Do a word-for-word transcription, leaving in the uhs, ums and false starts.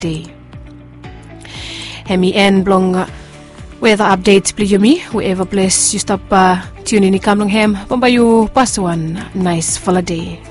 day. Hemi en blong weather updates bli yumi wherever place you stop uh, tune in ikamlong hem bomba you pass one nice fall day.